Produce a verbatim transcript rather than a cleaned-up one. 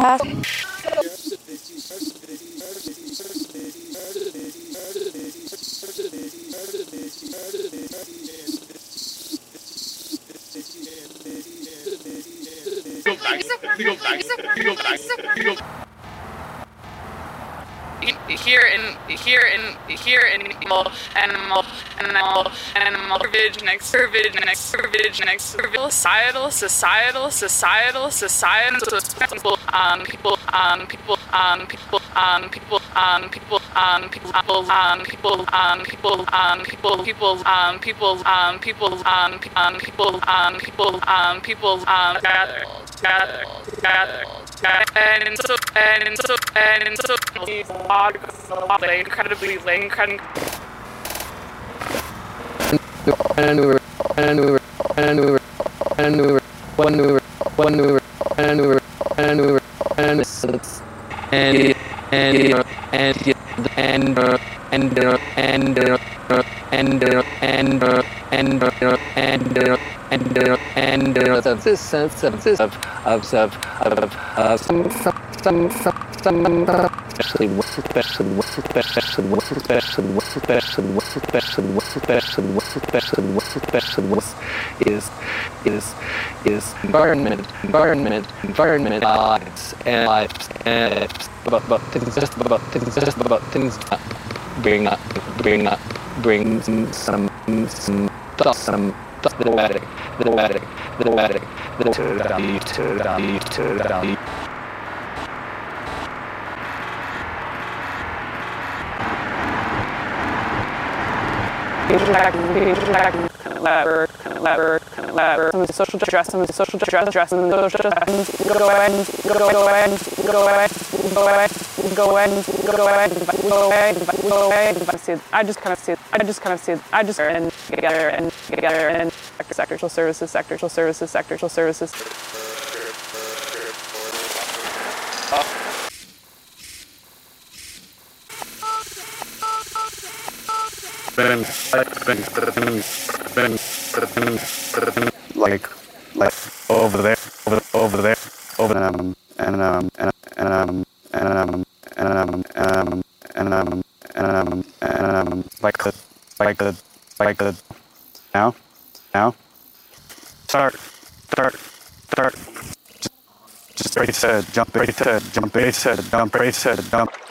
past. Here in here in here in animal animal animal animal servige next servige next servige next societal societal societal societal um people um people um people um people um people um people um people um people um people people um people um people um um people um people um people um gather gather gather and so and so and so incredibly late incredibly and we were and we were and we were and we were when we were when we were and we were and we were and and and and and and and and and and and and of this sense of this of of of of some some some some especially especially especially especially especially especially especially especially especially is is is environment environment environment lives and lives and about about things just about things just about things up bring up bring up bring some some some some the wedding the wedding the wedding the wedding to to Lever, lever, lever. Some of the social dress, some of the social dress, dress, and the social dress. Go and go and go and go and go and go and go and go and. I just kind of see. I just kind of see. I just and together and together and sector, sectoral services, sectoral services, sectoral services. Been, been, been, been, like, like over there, over, over there, over um, and um, and and um, and um, and um, and um, and um, and um, and um, like the, like the, like the, now, now, start, start, start, just, just race head, jump race head, jump race head, jump race head, jump.